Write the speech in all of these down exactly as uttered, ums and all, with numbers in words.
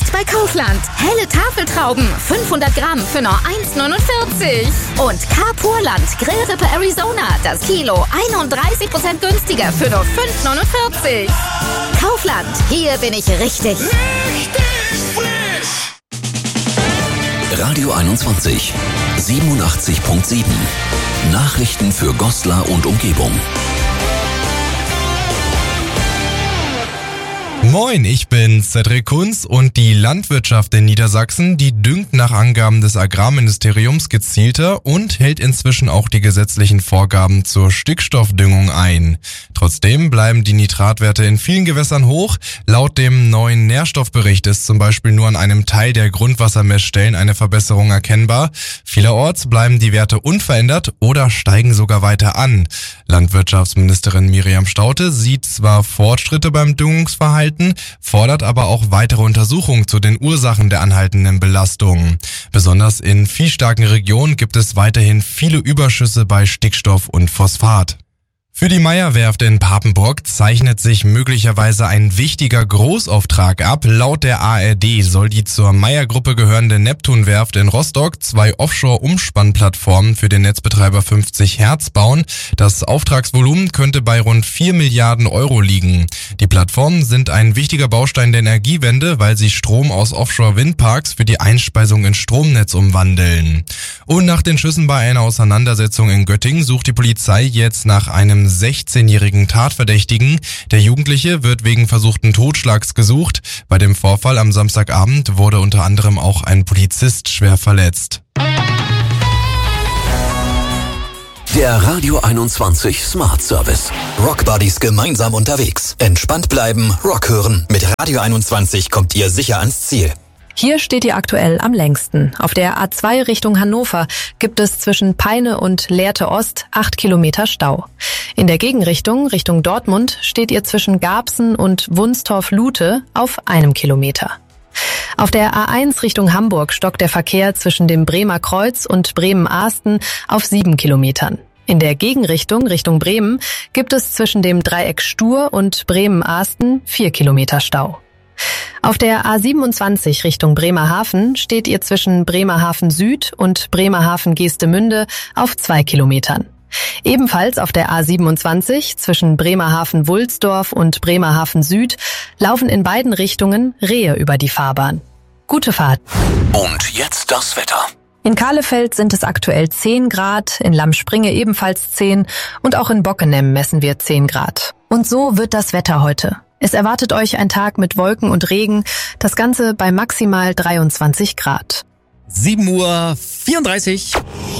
Jetzt bei Kaufland. Helle Tafeltrauben, fünfhundert Gramm für nur eins neunundvierzig. Und Carpurland Grillrippe Arizona, das Kilo einunddreißig Prozent günstiger für nur fünf neunundvierzig. Kaufland, hier bin ich richtig. Richtig frisch! Radio einundzwanzig, siebenundachtzig Komma sieben. Nachrichten für Goslar und Umgebung. Moin, ich bin Cedric Kunz und die Landwirtschaft in Niedersachsen, die düngt nach Angaben des Agrarministeriums gezielter und hält inzwischen auch die gesetzlichen Vorgaben zur Stickstoffdüngung ein. Trotzdem bleiben die Nitratwerte in vielen Gewässern hoch. Laut dem neuen Nährstoffbericht ist zum Beispiel nur an einem Teil der Grundwassermessstellen eine Verbesserung erkennbar. Vielerorts bleiben die Werte unverändert oder steigen sogar weiter an. Landwirtschaftsministerin Miriam Staudte sieht zwar Fortschritte beim Düngungsverhalten, fordert aber auch weitere Untersuchungen zu den Ursachen der anhaltenden Belastungen. Besonders in viehstarken Regionen gibt es weiterhin viele Überschüsse bei Stickstoff und Phosphat. Für die Meyer-Werft in Papenburg zeichnet sich möglicherweise ein wichtiger Großauftrag ab. Laut der A R D soll die zur Meyer-Gruppe gehörende Neptun-Werft in Rostock zwei Offshore-Umspannplattformen für den Netzbetreiber fünfzig Hertz bauen. Das Auftragsvolumen könnte bei rund vier Milliarden Euro liegen. Die Plattformen sind ein wichtiger Baustein der Energiewende, weil sie Strom aus Offshore-Windparks für die Einspeisung ins Stromnetz umwandeln. Und nach den Schüssen bei einer Auseinandersetzung in Göttingen sucht die Polizei jetzt nach einem sechzehnjährigen Tatverdächtigen. Der Jugendliche wird wegen versuchten Totschlags gesucht. Bei dem Vorfall am Samstagabend wurde unter anderem auch ein Polizist schwer verletzt. Der Radio einundzwanzig Smart Service. Rockbuddies gemeinsam unterwegs. Entspannt bleiben, Rock hören. Mit Radio einundzwanzig kommt ihr sicher ans Ziel. Hier steht ihr aktuell am längsten. Auf der A zwei Richtung Hannover gibt es zwischen Peine und Lehrte Ost acht Kilometer Stau. In der Gegenrichtung, Richtung Dortmund, steht ihr zwischen Garbsen und Wunstorf-Lute auf einem Kilometer. Auf der A eins Richtung Hamburg stockt der Verkehr zwischen dem Bremer Kreuz und Bremen-Ahsten auf sieben Kilometern. In der Gegenrichtung, Richtung Bremen, gibt es zwischen dem Dreieck Stur und Bremen-Ahsten vier Kilometer Stau. Auf der A siebenundzwanzig Richtung Bremerhaven steht ihr zwischen Bremerhaven Süd und Bremerhaven Geestemünde auf zwei Kilometern. Ebenfalls auf der A siebenundzwanzig zwischen Bremerhaven Wulsdorf und Bremerhaven Süd laufen in beiden Richtungen Rehe über die Fahrbahn. Gute Fahrt. Und jetzt das Wetter. In Kahlefeld sind es aktuell zehn Grad, in Lammspringe ebenfalls zehn und auch in Bockenem messen wir zehn Grad. Und so wird das Wetter heute. Es erwartet euch ein Tag mit Wolken und Regen, das Ganze bei maximal dreiundzwanzig Grad. sieben Uhr vierunddreißig.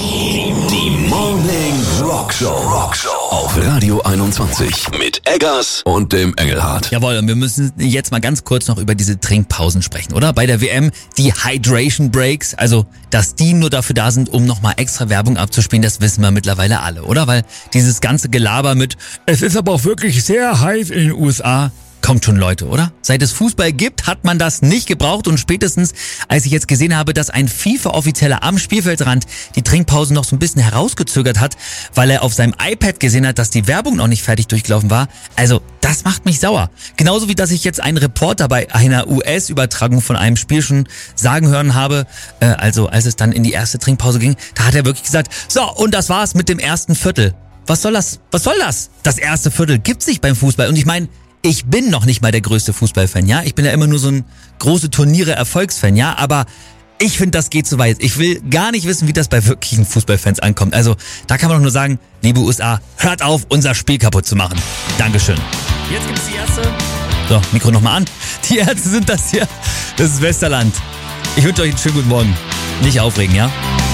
Die Morning Rock Show. Rock Show auf Radio einundzwanzig mit Eggers und dem Engelhardt. Jawohl, und wir müssen jetzt mal ganz kurz noch über diese Trinkpausen sprechen, oder? Bei der W M, die Hydration Breaks, also dass die nur dafür da sind, um nochmal extra Werbung abzuspielen, das wissen wir mittlerweile alle, oder? Weil dieses ganze Gelaber mit, es ist aber auch wirklich sehr heiß in den U S A, kommt schon, Leute, oder? Seit es Fußball gibt, hat man das nicht gebraucht und spätestens, als ich jetzt gesehen habe, dass ein FIFA-Offizieller am Spielfeldrand die Trinkpause noch so ein bisschen herausgezögert hat, weil er auf seinem iPad gesehen hat, dass die Werbung noch nicht fertig durchgelaufen war. Also, das macht mich sauer. Genauso wie, dass ich jetzt einen Reporter bei einer U S-Übertragung von einem Spiel schon sagen hören habe, äh, also als es dann in die erste Trinkpause ging, da hat er wirklich gesagt, so, und das war's mit dem ersten Viertel. Was soll das? Was soll das? Das erste Viertel gibt's nicht beim Fußball. Und ich meine, ich bin noch nicht mal der größte Fußballfan, ja. Ich bin ja immer nur so ein große Turniere-Erfolgsfan, ja. Aber ich finde, das geht zu weit. Ich will gar nicht wissen, wie das bei wirklichen Fußballfans ankommt. Also, da kann man doch nur sagen, liebe U S A, hört auf, unser Spiel kaputt zu machen. Dankeschön. Jetzt gibt's die erste. So, Mikro nochmal an. Die Ärzte sind das hier. Das ist Westerland. Ich wünsche euch einen schönen guten Morgen. Nicht aufregen, ja?